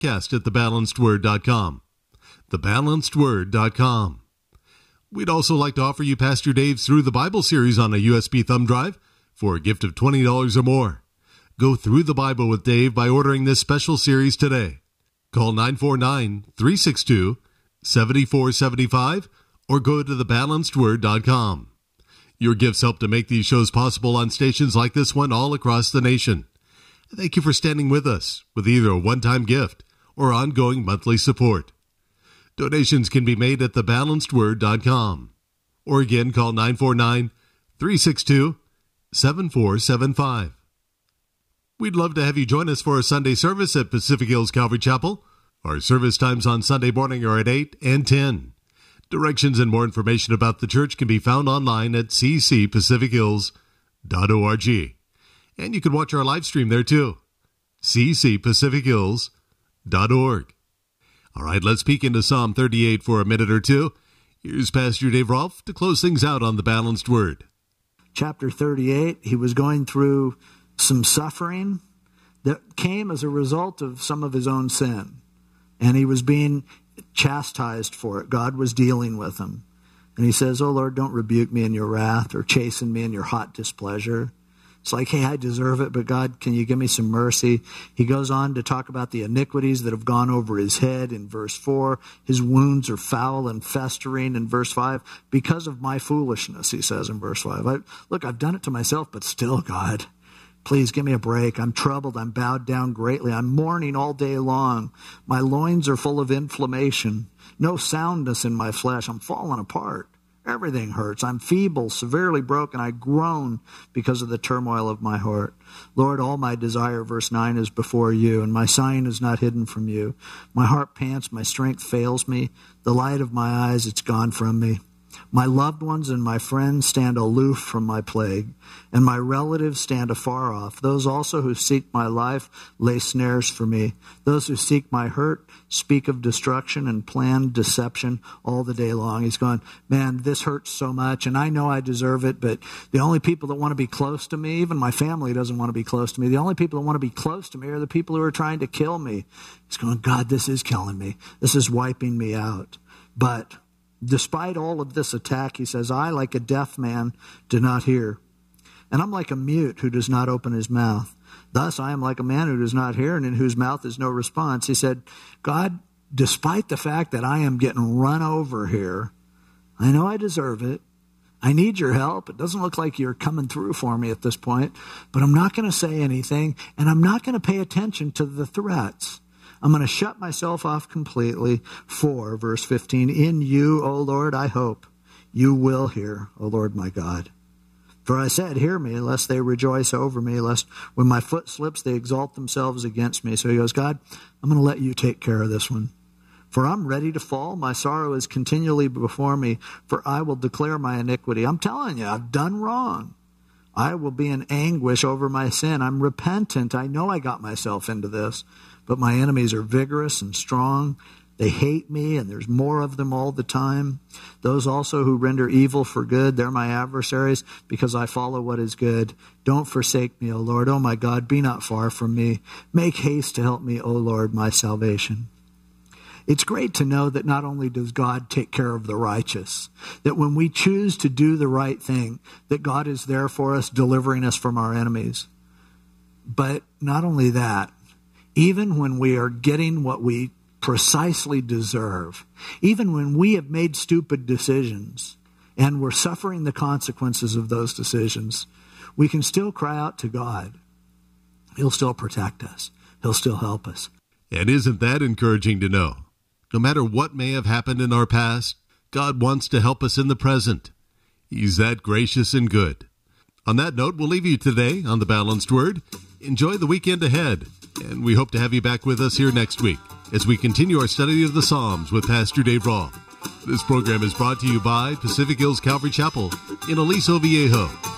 cast at thebalancedword.com. Thebalancedword.com. We'd also like to offer you Pastor Dave's Through the Bible series on a USB thumb drive for a gift of $20 or more. Go through the Bible with Dave by ordering this special series today. Call 949-362-7475 or go to thebalancedword.com. Your gifts help to make these shows possible on stations like this one all across the nation. Thank you for standing with us with either a one-time gift or ongoing monthly support. Donations can be made at thebalancedword.com. Or again, call 949-362-7475. We'd love to have you join us for a Sunday service at Pacific Hills Calvary Chapel. Our service times on Sunday morning are at 8 and 10. Directions and more information about the church can be found online at ccpacifichills.org. And you can watch our live stream there too, ccpacifichills.org. All right, let's peek into Psalm 38 for a minute or two. Here's Pastor Dave Rolfe to close things out on the Balanced Word. Chapter 38, he was going through some suffering that came as a result of some of his own sin. And he was being chastised for it. God was dealing with him. And he says, "Oh Lord, don't rebuke me in your wrath or chasten me in your hot displeasure." It's like, hey, I deserve it, but God, can you give me some mercy? He goes on to talk about the iniquities that have gone over his head in verse 4. His wounds are foul and festering in verse 5. Because of my foolishness, he says in verse 5. Look, I've done it to myself, but still, God, please give me a break. I'm troubled. I'm bowed down greatly. I'm mourning all day long. My loins are full of inflammation. No soundness in my flesh. I'm falling apart. Everything hurts. I'm feeble, severely broken. I groan because of the turmoil of my heart. Lord, all my desire, verse 9, is before you, and my sighing is not hidden from you. My heart pants, my strength fails me. The light of my eyes, it's gone from me. My loved ones and my friends stand aloof from my plague, and my relatives stand afar off. Those also who seek my life lay snares for me. Those who seek my hurt speak of destruction and plan deception all the day long. He's going, man, this hurts so much, and I know I deserve it, but the only people that want to be close to me, even my family doesn't want to be close to me. The only people that want to be close to me are the people who are trying to kill me. He's going, God, this is killing me. This is wiping me out. But despite all of this attack, he says, I, like a deaf man, do not hear. And I'm like a mute who does not open his mouth. Thus, I am like a man who does not hear and in whose mouth is no response. He said, God, despite the fact that I am getting run over here, I know I deserve it. I need your help. It doesn't look like you're coming through for me at this point, but I'm not going to say anything, and I'm not going to pay attention to the threats. I'm going to shut myself off completely. For, verse 15, in you, O Lord, I hope. You will hear, O Lord my God. For I said, hear me, lest they rejoice over me, lest when my foot slips, they exalt themselves against me. So he goes, God, I'm going to let you take care of this one. For I'm ready to fall. My sorrow is continually before me, for I will declare my iniquity. I'm telling you, I've done wrong. I will be in anguish over my sin. I'm repentant. I know I got myself into this. But my enemies are vigorous and strong. They hate me, and there's more of them all the time. Those also who render evil for good, they're my adversaries, because I follow what is good. Don't forsake me, O Lord. O my God, be not far from me. Make haste to help me, O Lord, my salvation. It's great to know that not only does God take care of the righteous, that when we choose to do the right thing, that God is there for us, delivering us from our enemies. But not only that, even when we are getting what we precisely deserve, even when we have made stupid decisions and we're suffering the consequences of those decisions, we can still cry out to God. He'll still protect us. He'll still help us. And isn't that encouraging to know? No matter what may have happened in our past, God wants to help us in the present. He's that gracious and good. On that note, we'll leave you today on The Balanced Word. Enjoy the weekend ahead, and we hope to have you back with us here next week as we continue our study of the Psalms with Pastor Dave Rolfe. This program is brought to you by Pacific Hills Calvary Chapel in Aliso Viejo.